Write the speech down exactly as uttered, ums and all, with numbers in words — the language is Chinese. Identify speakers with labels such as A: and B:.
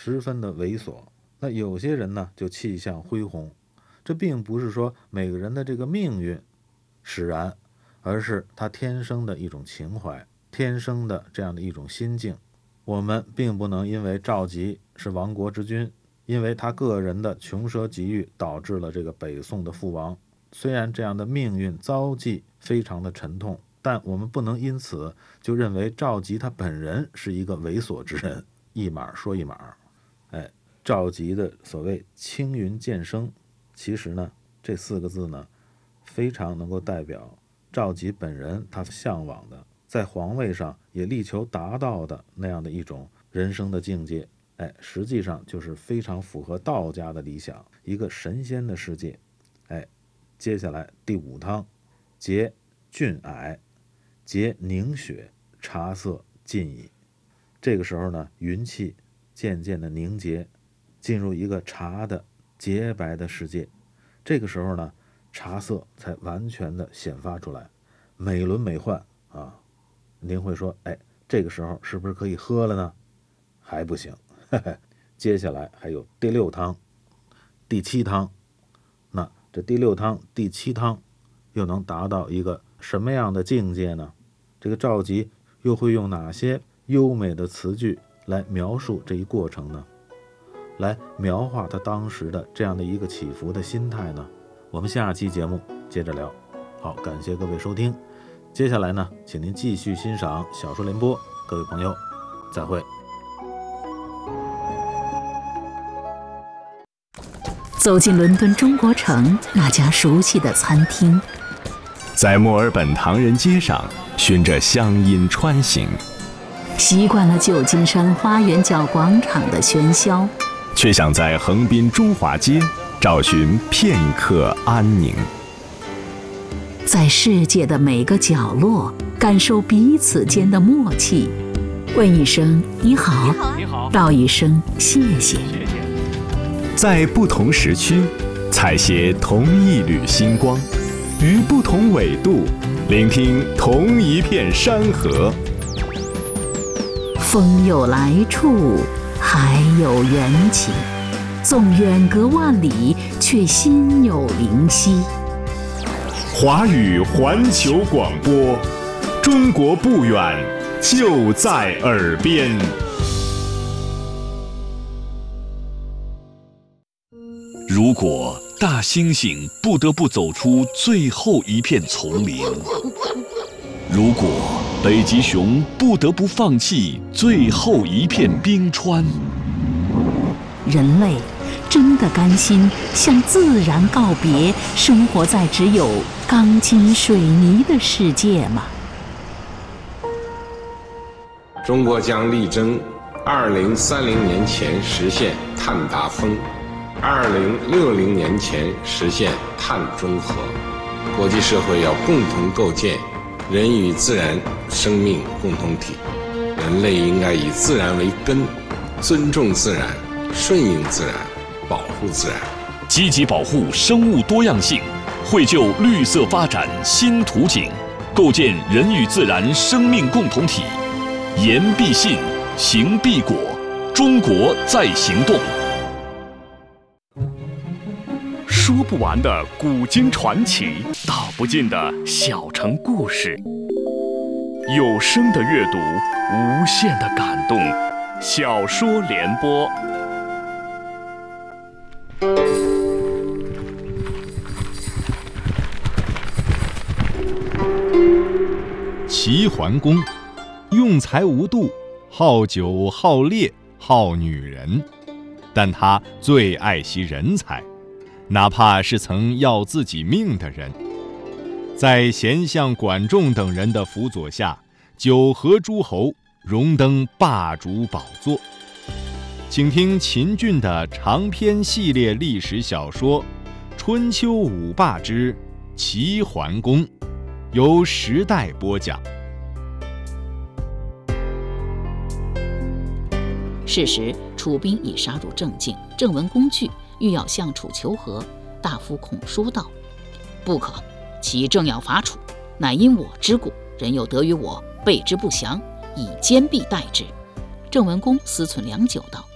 A: 十分的猥琐。那有些人呢就气象恢宏，这并不是说每个人的这个命运使然，而是他天生的一种情怀，天生的这样的一种心境。我们并不能因为赵佶是亡国之君，因为他个人的穷奢极欲导致了这个北宋的覆亡，虽然这样的命运遭际非常的沉痛，但我们不能因此就认为赵佶他本人是一个猥琐之人，一码说一码。哎，赵佶的所谓青云渐生，其实呢这四个字呢非常能够代表赵佶本人他向往的，在皇位上也力求达到的那样的一种人生的境界。哎，实际上就是非常符合道家的理想，一个神仙的世界。哎，接下来第五汤，结俊霭，结凝雪，茶色尽矣。这个时候呢，云气渐渐的凝结，进入一个茶的洁白的世界。这个时候呢，茶色才完全的显发出来，美轮美奂啊！您会说，哎，这个时候是不是可以喝了呢？还不行。接下来还有第六汤、第七汤。那这第六汤、第七汤又能达到一个什么样的境界呢？这个赵佶又会用哪些优美的词句来描述这一过程呢？来描画他当时的这样的一个起伏的心态呢？我们下期节目接着聊。好，感谢各位收听。接下来呢，请您继续欣赏小说联播。各位朋友，再会。
B: 走进伦敦中国城那家熟悉的餐厅，
C: 在墨尔本唐人街上循着乡音穿行，
B: 习惯了旧金山花园角广场的喧嚣，
C: 却想在横滨中华街找寻片刻安宁。
B: 在世界的每个角落感受彼此间的默契，问一声你好，
D: 你好，
B: 道一声谢谢。
C: 在不同时区采撷同一缕星光，于不同纬度聆听同一片山河。
B: 风有来处，海有缘起，纵远隔万里，却心有灵犀。
C: 华语环球广播，中国不远，就在耳边。
E: 如果大猩猩不得不走出最后一片丛林，如果北极熊不得不放弃最后一片冰川，
B: 人类真的甘心向自然告别，生活在只有钢筋水泥的世界吗？
F: 中国将力争二零三零年前实现碳达峰，二零六零年前实现碳中和。国际社会要共同构建人与自然生命共同体，人类应该以自然为根，尊重自然，顺应自然，保护自然，
E: 积极保护生物多样性，绘就绿色发展新图景，构建人与自然生命共同体。言必信，行必果，中国在行动。说不完的古今传奇，道不尽的小城故事，有声的阅读，无限的感动。小说联播。
G: 齐桓公用财无度，好酒好猎好女人，但他最爱惜人才，哪怕是曾要自己命的人。在贤相管仲等人的辅佐下，九合诸侯，荣登霸主宝座。请听秦俊的长篇系列历史小说《春秋五霸之齐桓公》，由时代播讲。
B: 是时，楚兵已杀入郑境，郑文公惧，欲要向楚求和。大夫孔舒道：“不可，其正要伐楚，乃因我之故，人又得于我备之不详，以坚壁待之。”郑文公思忖良久道：“